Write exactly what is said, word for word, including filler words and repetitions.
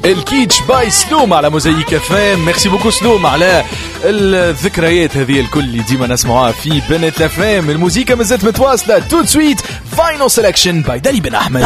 الكيتش باي سلوم على موزايك اف ام. ميرسي بوكو سلوم على الذكريات هذه الكل اللي ديما نسمعوها في بنت اف ام. الموسيقى مازالت متواصله. تو سويت فاينل سيلكشن باي دالي بن احمد.